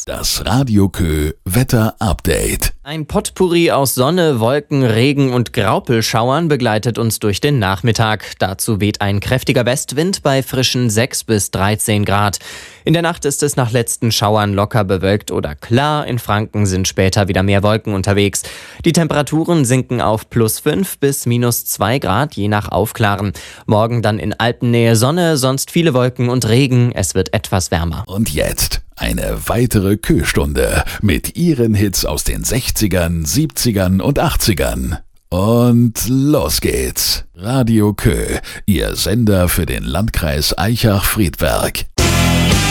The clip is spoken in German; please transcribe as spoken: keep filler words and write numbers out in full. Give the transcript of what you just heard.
Das Radio Kö Wetter Update. Ein Potpourri aus Sonne, Wolken, Regen und Graupelschauern begleitet uns durch den Nachmittag. Dazu weht ein kräftiger Westwind bei frischen sechs bis dreizehn Grad. In der Nacht ist es nach letzten Schauern locker bewölkt oder klar. In Franken sind später wieder mehr Wolken unterwegs. Die Temperaturen sinken auf plus fünf bis minus zwei Grad, je nach Aufklaren. Morgen dann in Alpennähe Sonne, sonst viele Wolken und Regen. Es wird etwas wärmer. Und jetzt eine weitere Kö-Stunde mit ihren Hits aus den sechzigern, siebzigern und achtzigern. Und los geht's. Radio Kö, Ihr Sender für den Landkreis Aichach-Friedberg.